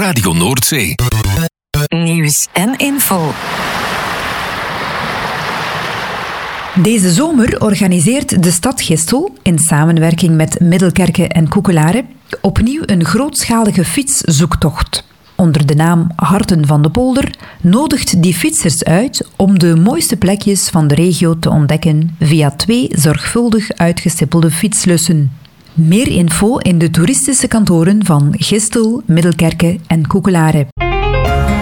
Radio Noordzee. Nieuws en info. Deze zomer organiseert de stad Gistel, in samenwerking met Middelkerke en Koekelare, opnieuw een grootschalige fietszoektocht. Onder de naam Harten van de Polder nodigt die fietsers uit om de mooiste plekjes van de regio te ontdekken via 2 zorgvuldig uitgestippelde fietslussen. Meer info in de toeristische kantoren van Gistel, Middelkerke en Koekelare.